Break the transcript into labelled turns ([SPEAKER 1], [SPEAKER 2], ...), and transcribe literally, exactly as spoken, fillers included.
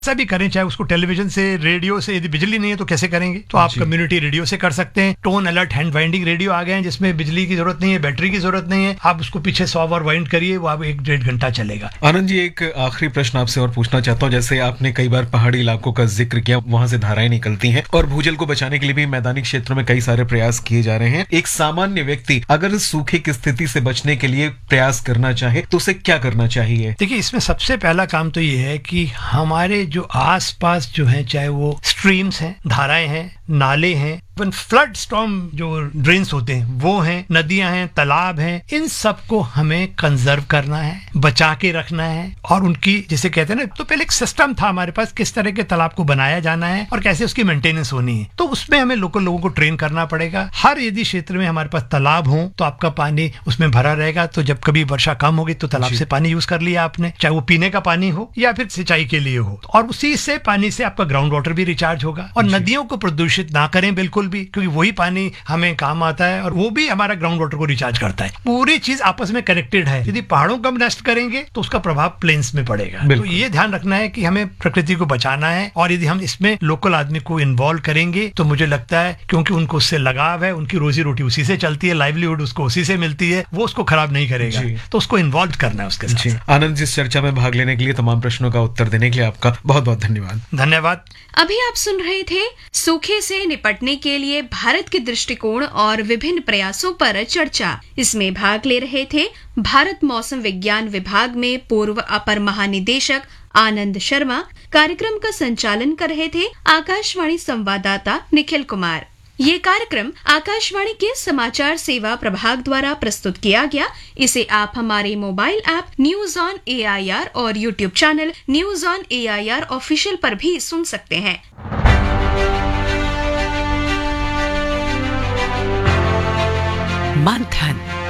[SPEAKER 1] सभी करें, चाहे उसको टेलीविजन से, रेडियो से, यदि बिजली नहीं है तो कैसे करेंगे, तो आप कम्युनिटी रेडियो से कर सकते हैं। Tone alert hand winding radio आ गए हैं जिसमें बिजली की जरूरत नहीं है, बैटरी की जरूरत नहीं है, आप उसको पीछे सौ बार वाइंड करिए, वो आप एक डेढ़ घंटा चलेगा।
[SPEAKER 2] आनंद जी, एक आखिरी प्रश्न आपसे और पूछना चाहता हूँ। जैसे आपने कई बार पहाड़ी इलाकों का जिक्र किया, वहां से धाराएं निकलती हैं और भूजल को बचाने के लिए भी मैदानी क्षेत्रों में कई सारे प्रयास किए जा रहे हैं। एक सामान्य व्यक्ति अगर सूखे की स्थिति से बचने के लिए प्रयास करना चाहे तो उसे क्या करना चाहिए?
[SPEAKER 1] देखिए, इसमें सबसे पहला काम तो ये है कि हमारे जो आस पास जो है, चाहे वो स्ट्रीम्स हैं, धाराएं हैं, नाले हैं, फ्लड स्टॉर्म जो ड्रेन्स होते हैं वो हैं, नदियां हैं, तालाब हैं, इन सबको हमें कंजर्व करना है, बचा के रखना है। और उनकी, जैसे कहते हैं ना, तो पहले एक सिस्टम था हमारे पास किस तरह के तालाब को बनाया जाना है और कैसे उसकी मेंटेनेंस होनी है, तो उसमें हमें लोकल लोगों को ट्रेन करना पड़ेगा। हर यदि क्षेत्र में हमारे पास तालाब हो तो आपका पानी उसमें भरा रहेगा, तो जब कभी वर्षा कम होगी तो तालाब से पानी यूज कर लिया आपने, चाहे वो पीने का पानी हो या फिर सिंचाई के लिए हो, और उसी से पानी से आपका ग्राउंड वाटर भी रिचार्ज होगा। और नदियों को प्रदूषित ना करें बिल्कुल भी, क्योंकि वही पानी हमें काम आता है और वो भी हमारा ग्राउंड वाटर को रिचार्ज करता है। पूरी चीज आपस में कनेक्टेड है। यदि पहाड़ों को हम नष्ट करेंगे तो उसका प्रभाव प्लेन्स में पड़ेगा। तो ये ध्यान रखना है कि हमें प्रकृति को बचाना है, और यदि हम इसमें लोकल आदमी को इन्वॉल्व करेंगे तो मुझे लगता है, क्योंकि उनको उससे लगाव है, उनकी रोजी रोटी उसी से चलती है, लाइवलीहुड उसको उसी से मिलती है, वो उसको खराब नहीं करेगा, तो उसको इन्वॉल्व करना है उसके साथ।
[SPEAKER 2] आनंद जी, इस चर्चा में भाग लेने के लिए, तमाम प्रश्नों का उत्तर देने के लिए आपका बहुत बहुत धन्यवाद।
[SPEAKER 1] धन्यवाद।
[SPEAKER 3] अभी आप सुन रहे थे सूखे से निपटने के लिए भारत के दृष्टिकोण और विभिन्न प्रयासों पर चर्चा। इसमें भाग ले रहे थे भारत मौसम विज्ञान विभाग में पूर्व अपर महानिदेशक आनंद शर्मा। कार्यक्रम का संचालन कर रहे थे आकाशवाणी संवाददाता निखिल कुमार। ये कार्यक्रम आकाशवाणी के समाचार सेवा प्रभाग द्वारा प्रस्तुत किया गया। इसे आप हमारे mobile app news on A I R और YouTube channel news on A I R official पर भी सुन सकते हैं।
[SPEAKER 4] मंथन।